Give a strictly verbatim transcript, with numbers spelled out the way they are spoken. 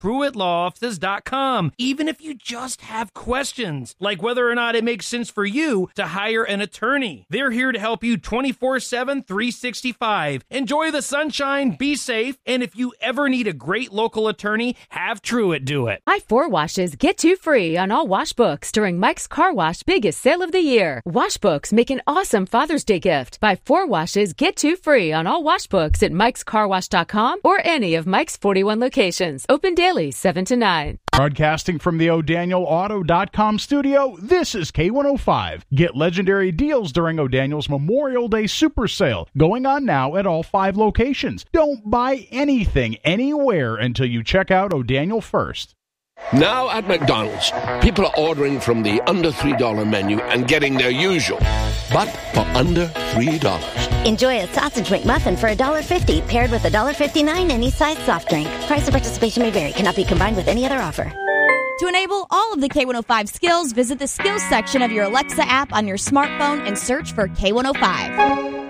pruitt law offices dot com. Even if you just have questions, like whether or not it makes sense for you to hire an attorney, they're here to help you twenty-four seven, three sixty-five. Enjoy the sunshine, be safe, and if you ever need a great local attorney, have Truitt do it. Buy four washes, get two free on all wash books during Mike's Car Wash biggest sale of the year. Wash books make an awesome Father's Day gift. Buy four washes, get two free on all wash books at mikes car wash dot com or any of Mike's forty-one locations. Open daily, seven to nine. Broadcasting from the O'Daniel Auto dot com studio, this is K one oh five. Get legendary deals during O'Daniel's Memorial Day Super Sale, going on now at all five locations. Don't buy anything anywhere until you check out O'Daniel first. Now at McDonald's, people are ordering from the under three dollar menu and getting their usual, but for under three dollars. Enjoy a sausage McMuffin for one dollar fifty, paired with one dollar fifty-nine any size soft drink. Price and participation may vary. Cannot be combined with any other offer. To enable all of the K one oh five skills, visit the skills section of your Alexa app on your smartphone and search for K one oh five.